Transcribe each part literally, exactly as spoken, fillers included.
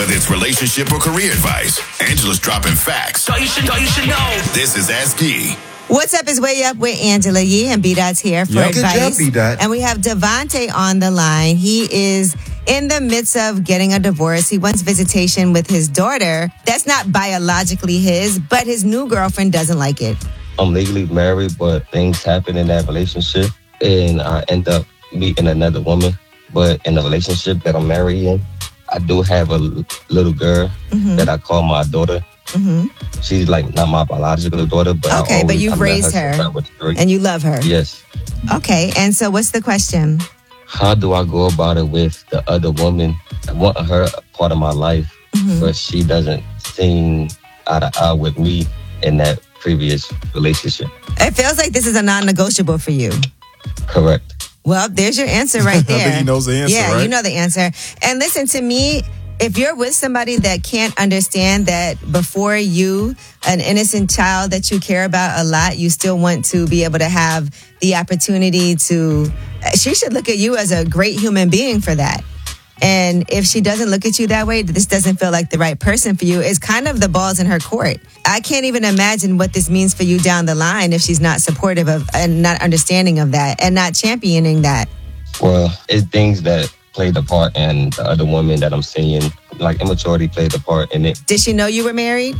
Whether it's relationship or career advice, Angela's dropping facts. So you should know, you should know. This is Ask Yee. What's up is Way Up with Angela Yee, and B-Dot's here for Yep. advice. Good job, B-Dot. And we have Devontae on the line. He is in the midst of getting a divorce. He wants visitation with his daughter. That's not biologically his, but his new girlfriend doesn't like it. I'm legally married, but things happen in that relationship, and I end up meeting another woman. But in the relationship that I'm married in, I do have a l- little girl Mm-hmm. that I call my daughter. Mm-hmm. She's like not my biological daughter, but Okay, I always, but you've I met raised since her, I was three. and you love her. Yes. Okay, and so what's the question? How do I go about it with the other woman? I want her a part of my life, Mm-hmm. but she doesn't seem eye to eye with me in that previous relationship. It feels like this is a non-negotiable for you. Correct. Well, there's your answer right there. I think he knows the answer, Yeah, right? you know the answer. And listen, to me, if you're with somebody that can't understand that before you, an innocent child that you care about a lot, you still want to be able to have the opportunity to, she should look at you as a great human being for that. And if she doesn't look at you that way, this doesn't feel like the right person for you, it's kind of the ball's in her court. I can't even imagine what this means for you down the line if she's not supportive of and not understanding of that and not championing that. Well, it's things that played a part in the other woman that I'm seeing. Like immaturity played a part in it. Did she know you were married?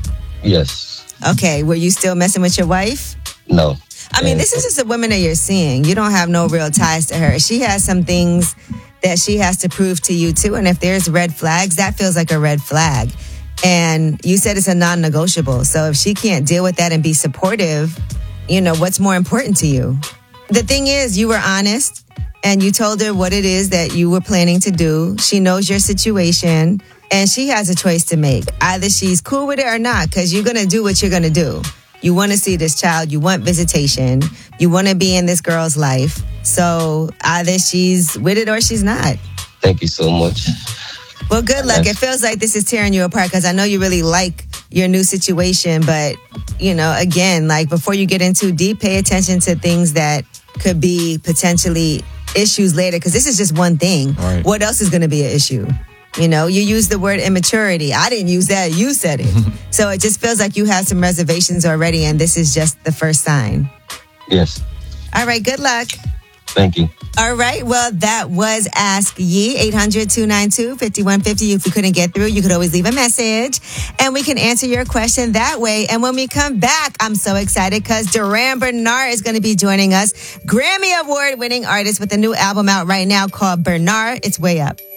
Yes. Okay, were you still messing with your wife? No. I mean, And this is just a woman that you're seeing. You don't have no real ties to her. She has some things that she has to prove to you too. And if there's red flags, that feels like a red flag. And you said it's a non-negotiable. So if she can't deal with that and be supportive, you know, what's more important to you? The thing is, you were honest and you told her what it is that you were planning to do. She knows your situation and she has a choice to make. Either she's cool with it or not, because you're going to do what you're going to do. You want to see this child. You want visitation. You want to be in this girl's life. So either she's with it or she's not. thank you so much. Well, good luck. It Yes. feels like this is tearing you apart because I know you really like your new situation. But, you know, again, like before you get in too deep, pay attention to things that could be potentially issues later, because this is just one thing. Right. What else is going to be an issue? You know, you use the word immaturity. I didn't use that. You said it. So it just feels like you have some reservations already, and this is just the first sign. Yes. All right, good luck. Thank you. All right, well, that was Ask Yee, eight hundred, two nine two, five one five zero. If you couldn't get through, you could always leave a message, and we can answer your question that way. And when we come back, I'm so excited because Duran Bernard is going to be joining us, Grammy Award-winning artist with a new album out right now called Bernard. It's Way Up.